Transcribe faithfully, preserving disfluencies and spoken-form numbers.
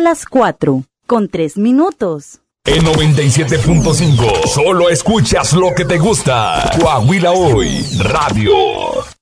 las cuatro, con tres minutos. En noventa y siete punto cinco, solo escuchas lo que te gusta. Coahuila Hoy, radio.